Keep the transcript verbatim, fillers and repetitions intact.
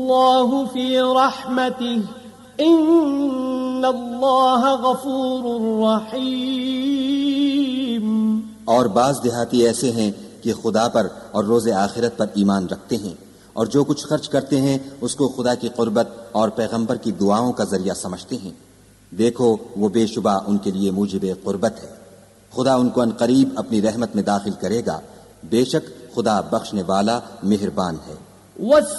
अल्लाहु फी रहमतिही इन्नल्लाह गफूरुर रहीम। और बाज देहाती ऐसे हैं कि खुदा पर और रोज़े आखिरत पर ईमान रखते हैं और जो कुछ खर्च करते हैं उसको खुदा की कुर्बत और पैगंबर की दुआओं का जरिया समझते हैं। देखो वो बेशुबा उनके लिए मूजिबे कुर्बत है। खुदा उनको अनकरीब अपनी रहमत में दाखिल करेगा। बेशक खुदा बख्शने वाला मेहरबान है।